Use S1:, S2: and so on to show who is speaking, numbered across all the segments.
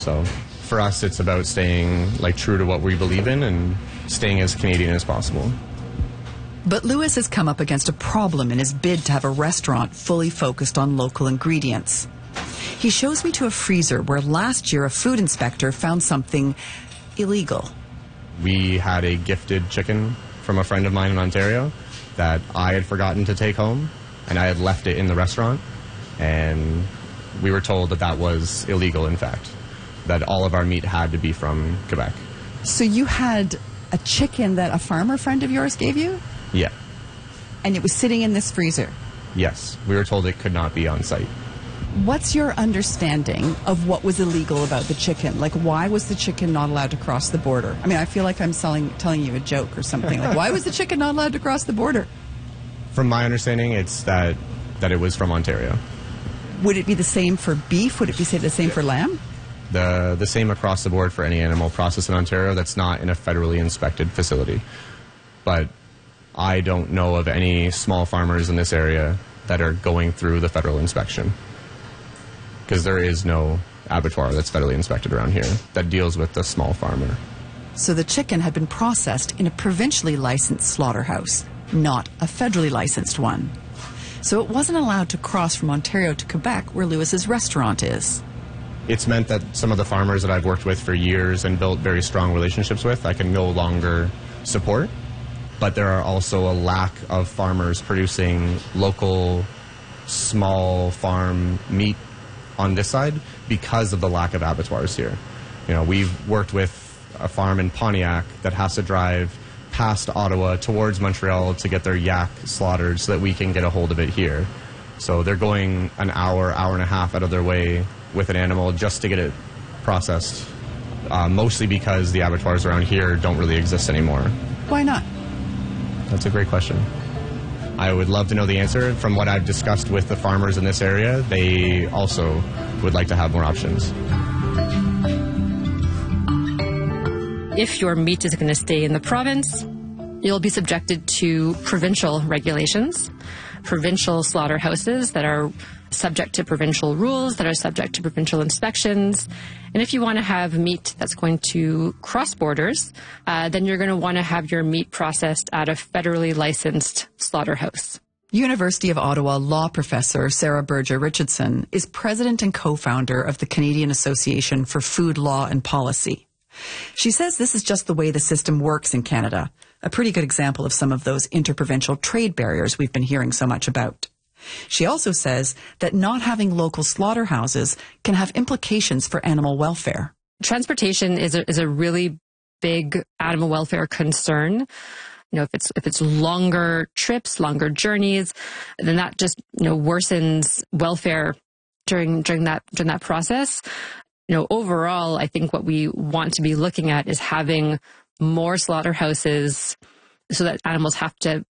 S1: So for us, it's about staying true to what we believe in and staying as Canadian as possible.
S2: But Lewis has come up against a problem in his bid to have a restaurant fully focused on local ingredients. He shows me to a freezer where last year a food inspector found something illegal.
S1: We had a gifted chicken from a friend of mine in Ontario that I had forgotten to take home, and I had left it in the restaurant, and we were told that that was illegal, in fact, that all of our meat had to be from Quebec.
S2: So you had a chicken that a farmer friend of yours gave you?
S1: Yeah.
S2: And it was sitting in this freezer?
S1: Yes. We were told it could not be on site.
S2: What's your understanding of what was illegal about the chicken? Why was the chicken not allowed to cross the border? I mean, I feel like I'm telling you a joke or something. Why was the chicken not allowed to cross the border?
S1: From my understanding, it's that it was from Ontario.
S2: Would it be the same for beef? Would it be the same for lamb?
S1: The same across the board for any animal processed in Ontario that's not in a federally inspected facility. But I don't know of any small farmers in this area that are going through the federal inspection, because there is no abattoir that's federally inspected around here that deals with the small farmer.
S2: So the chicken had been processed in a provincially licensed slaughterhouse, not a federally licensed one. So it wasn't allowed to cross from Ontario to Quebec, where Lewis's restaurant is.
S1: It's meant that some of the farmers that I've worked with for years and built very strong relationships with, I can no longer support. But there are also a lack of farmers producing local, small farm meat on this side because of the lack of abattoirs here. We've worked with a farm in Pontiac that has to drive past Ottawa towards Montreal to get their yak slaughtered so that we can get a hold of it here. So they're going an hour and a half out of their way with an animal just to get it processed, mostly because the abattoirs around here don't really exist anymore.
S2: Why not?
S1: That's a great question. I would love to know the answer. From what I've discussed with the farmers in this area, they also would like to have more options.
S3: If your meat is going to stay in the province, you'll be subjected to provincial regulations, provincial slaughterhouses that are subject to provincial rules, that are subject to provincial inspections. And if you want to have meat that's going to cross borders, then you're going to want to have your meat processed at a federally licensed slaughterhouse.
S2: University of Ottawa law professor Sarah Berger-Richardson is president and co-founder of the Canadian Association for Food Law and Policy. She says this is just the way the system works in Canada, a pretty good example of some of those interprovincial trade barriers we've been hearing so much about. She also says that not having local slaughterhouses can have implications for animal welfare.
S3: Transportation is a really big animal welfare concern. If it's longer trips, longer journeys, then that just worsens welfare during that process. Overall, I think what we want to be looking at is having more slaughterhouses so that animals have to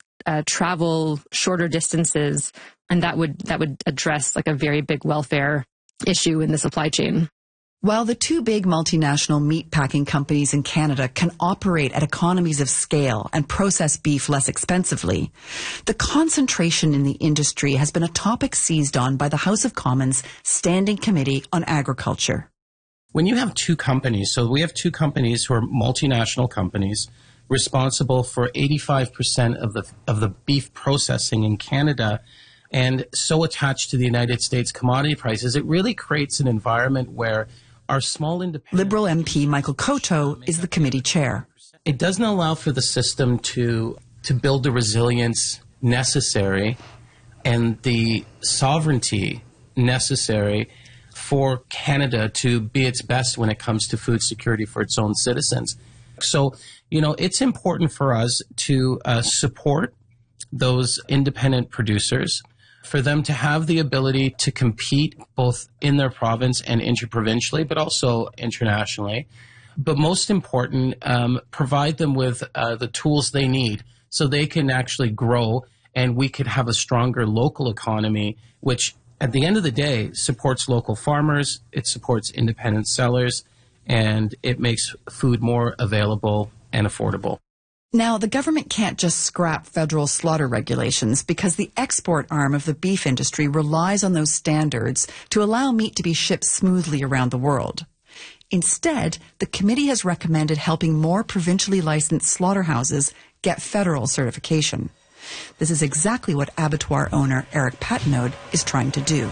S3: travel shorter distances, and that would address a very big welfare issue in the supply chain.
S2: While the two big multinational meat packing companies in Canada can operate at economies of scale and process beef less expensively, the concentration in the industry has been a topic seized on by the House of Commons Standing Committee on Agriculture.
S4: When you have two companies, so we have two companies who are multinational companies responsible for 85% of the beef processing in Canada, and so attached to the United States commodity prices, it really creates an environment where our small independent...
S2: Liberal MP Michael Coteau is the committee chair.
S4: It doesn't allow for the system to build the resilience necessary and the sovereignty necessary for Canada to be its best when it comes to food security for its own citizens. So, it's important for us to support those independent producers, for them to have the ability to compete both in their province and interprovincially, but also internationally. But most important, provide them with the tools they need so they can actually grow and we could have a stronger local economy, which at the end of the day supports local farmers, it supports independent sellers, and it makes food more available and affordable.
S2: Now, the government can't just scrap federal slaughter regulations because the export arm of the beef industry relies on those standards to allow meat to be shipped smoothly around the world. Instead, the committee has recommended helping more provincially licensed slaughterhouses get federal certification. This is exactly what abattoir owner Eric Patnaud is trying to do.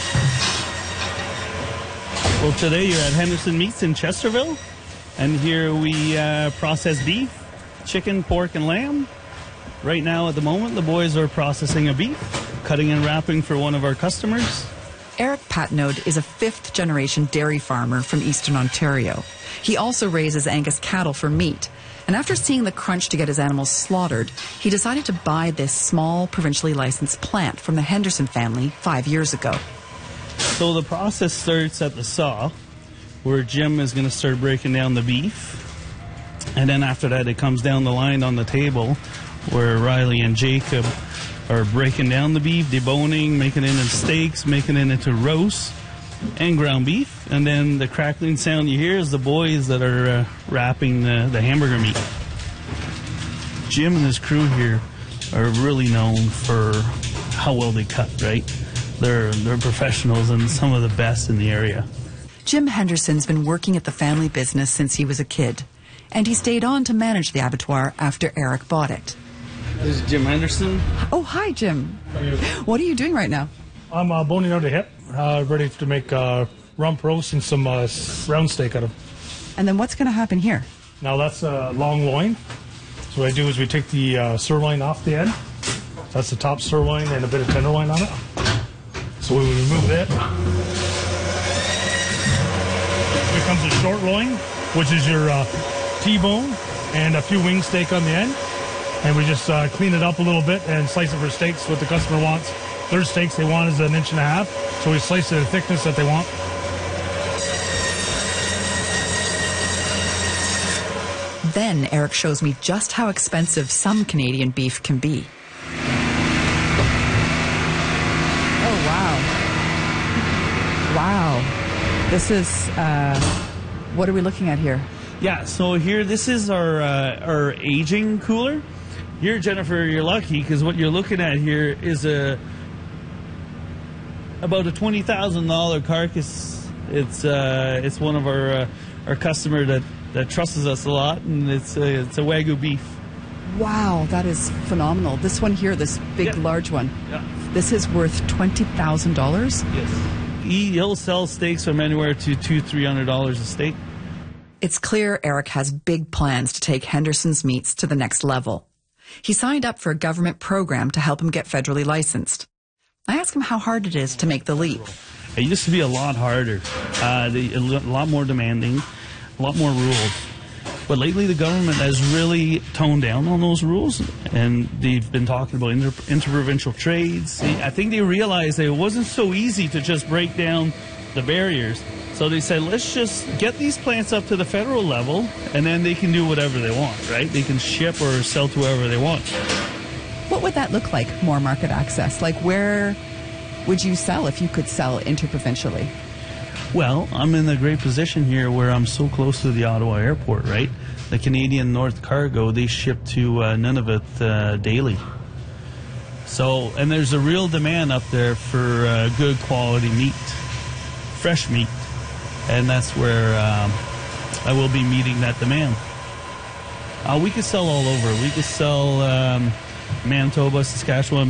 S5: Well, today you're at Henderson Meats in Chesterville, and here we process beef, chicken, pork, and lamb. Right now, at the moment, the boys are processing a beef, cutting and wrapping for one of our customers.
S2: Eric Patnaud is a fifth-generation dairy farmer from Eastern Ontario. He also raises Angus cattle for meat. And after seeing the crunch to get his animals slaughtered, he decided to buy this small, provincially licensed plant from the Henderson family 5 years ago.
S5: So the process starts at the saw, where Jim is going to start breaking down the beef. And then after that, it comes down the line on the table, where Riley and Jacob are breaking down the beef, deboning, making it into steaks, making it into roast and ground beef. And then the crackling sound you hear is the boys that are wrapping the hamburger meat. Jim and his crew here are really known for how well they cut, right? They're professionals and some of the best in the area.
S2: Jim Henderson's been working at the family business since he was a kid, and he stayed on to manage the abattoir after Eric bought it.
S5: This is Jim Henderson.
S2: Oh, hi, Jim. What are you doing right now?
S6: I'm boning out a hip, ready to make rump roast and some round steak out of.
S2: And then what's going to happen here?
S6: Now that's a long loin. So what I do is we take the sirloin off the end. That's the top sirloin and a bit of tenderloin on it. So we remove it. Here comes the short loin, which is your T-bone and a few wing steak on the end. And we just clean it up a little bit and slice it for steaks, what the customer wants. Their steaks they want is 1.5 inches, so we slice it the thickness that they want.
S2: Then Eric shows me just how expensive some Canadian beef can be. Oh, wow. Wow. This is, what are we looking at here?
S5: Yeah, so here, this is our aging cooler. Here, Jennifer, you're lucky because what you're looking at here is about a $20,000 carcass. It's one of our customer that trusts us a lot, and it's a Wagyu beef.
S2: Wow, that is phenomenal. This one here, this big, large one.
S5: Yeah.
S2: This is worth $20,000?
S5: Yes. He'll sell steaks from anywhere to $200-300 a steak.
S2: It's clear Eric has big plans to take Henderson's Meats to the next level. He signed up for a government program to help him get federally licensed. I asked him how hard it is to make the leap.
S5: It used to be a lot harder, a lot more demanding, a lot more rules. But lately the government has really toned down on those rules, and they've been talking about interprovincial trades. I think they realized that it wasn't so easy to just break down the barriers. So they said, let's just get these plants up to the federal level, and then they can do whatever they want, right? They can ship or sell to whoever they want.
S2: What would that look like, more market access? Like, where would you sell if you could sell interprovincially?
S5: Well, I'm in a great position here where I'm so close to the Ottawa airport, right? The Canadian North Cargo, they ship to Nunavut daily. So, and there's a real demand up there for good quality meat, fresh meat. And that's where I will be meeting that demand. We could sell all over. We could sell Manitoba, Saskatchewan,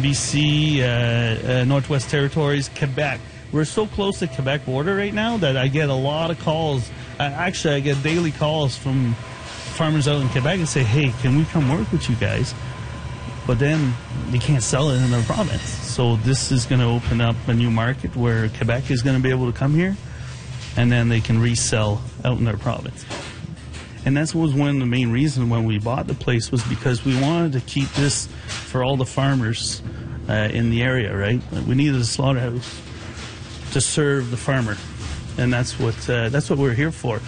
S5: BC, Northwest Territories, Quebec. We're so close to Quebec border right now that I get a lot of calls. Actually, I get daily calls from farmers out in Quebec and say, hey, can we come work with you guys? But then they can't sell it in their province. So this is going to open up a new market where Quebec is going to be able to come here, and then they can resell out in their province. And that was one of the main reasons when we bought the place, was because we wanted to keep this for all the farmers in the area, right? We needed a slaughterhouse to serve the farmer, and that's what we're here for.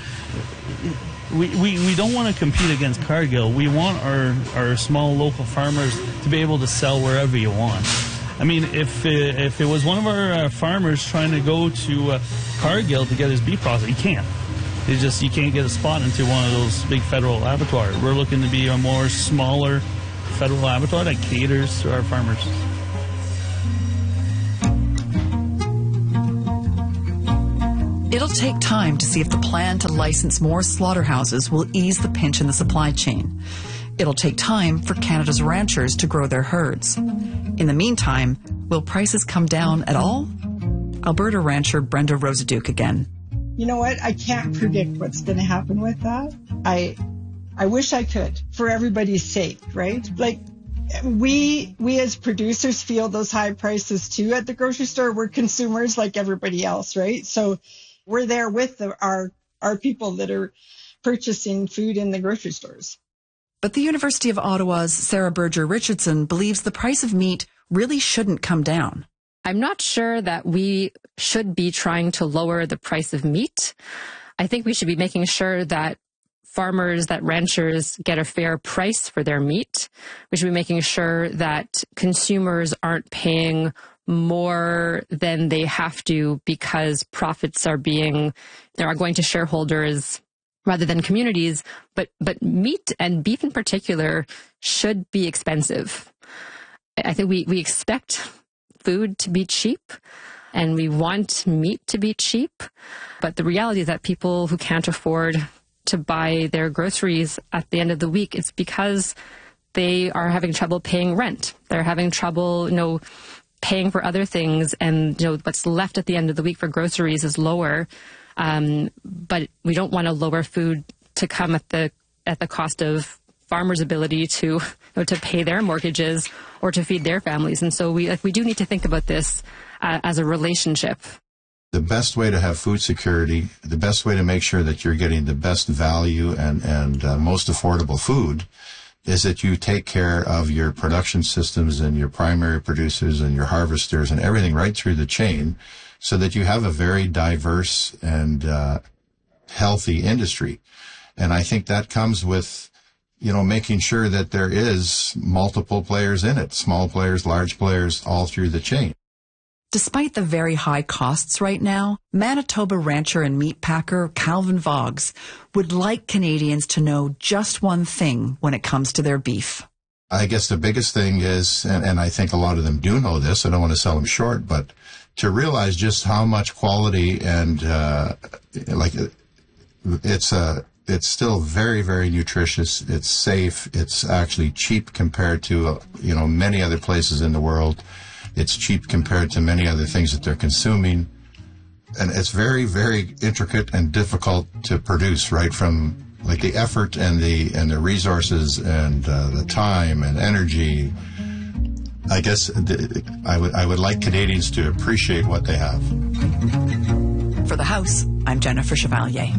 S5: We don't want to compete against Cargill. We want our small local farmers to be able to sell wherever you want. I mean, if it was one of our farmers trying to go to Cargill to get his beef processed, he can't. You can't get a spot into one of those big federal abattoirs. We're looking to be a more smaller federal abattoir that caters to our farmers.
S2: It'll It'll take time to see if the plan to license more slaughterhouses will ease the pinch in the supply chain. It'll take time for Canada's ranchers to grow their herds. In the meantime, will prices come down at all? Alberta rancher Brenda Rosaduke again.
S7: You know what? I can't predict what's going to happen with that. I wish I could, for everybody's sake, right? Like, we as producers feel those high prices too at the grocery store. We're consumers like everybody else, right? So we're there with our people that are purchasing food in the grocery stores.
S2: But the University of Ottawa's Sarah Berger-Richardson believes the price of meat really shouldn't come down.
S3: I'm not sure that we should be trying to lower the price of meat. I think we should be making sure that farmers, that ranchers get a fair price for their meat. We should be making sure that consumers aren't paying more than they have to because profits are going to shareholders rather than communities. But meat and beef in particular should be expensive. I think we expect food to be cheap and we want meat to be cheap. But the reality is that people who can't afford to buy their groceries at the end of the week, it's because they are having trouble paying rent. They're having trouble, paying for other things, and what's left at the end of the week for groceries is lower. But we don't want to lower food to come at the cost of farmers' ability to pay their mortgages or to feed their families. And so we do need to think about this as a relationship.
S8: The best way to have food security, the best way to make sure that you're getting the best value and most affordable food is that you take care of your production systems and your primary producers and your harvesters and everything right through the chain so that you have a very diverse and healthy industry. And I think that comes with, making sure that there is multiple players in it, small players, large players, all through the chain.
S2: Despite the very high costs right now, Manitoba rancher and meat packer Calvin Voggs would like Canadians to know just one thing when it comes to their beef.
S8: I guess the biggest thing is, and I think a lot of them do know this, I don't want to sell them short, but to realize just how much quality and it's still very, very nutritious. It's safe. It's actually cheap compared to, many other places in the world. It's cheap compared to many other things that they're consuming. And it's very, very intricate and difficult to produce, right from like the effort and the resources and the time and energy. I guess I would like Canadians to appreciate what they have.
S2: For The House, I'm Jennifer Chevalier.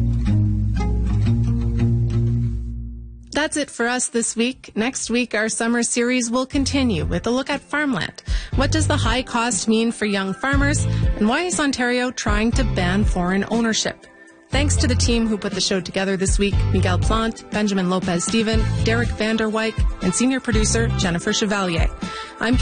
S9: That's it for us this week. Next week, our summer series will continue with a look at farmland. What does the high cost mean for young farmers? And why is Ontario trying to ban foreign ownership? Thanks to the team who put the show together this week, Miguel Plant, Benjamin Lopez-Steven, Derek Vanderwyk, and senior producer Jennifer Chevalier. I'm